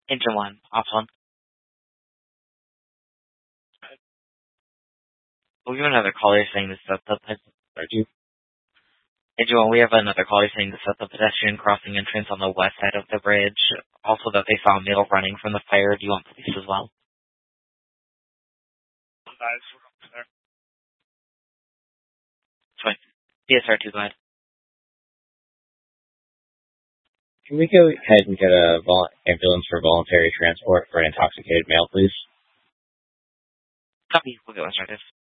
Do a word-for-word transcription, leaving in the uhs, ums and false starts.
Engine one, off one. We have another caller saying this is the Engine one, we have another caller saying this is the pedestrian crossing entrance on the west side of the bridge. Also that they saw a male running from the fire. Do you want police as well? Fine. B S R two, go ahead. Can we go ahead and get a vol- ambulance for voluntary transport for an intoxicated male, please? Copy. We'll get one started.